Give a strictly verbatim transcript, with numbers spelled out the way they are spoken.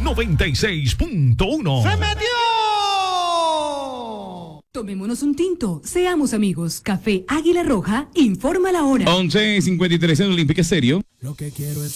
noventa y seis punto uno. ¡Se metió! Tomémonos un tinto, seamos amigos. Café Águila Roja, informa la hora. once cincuenta y tres en Olímpica Estéreo. Lo que quiero es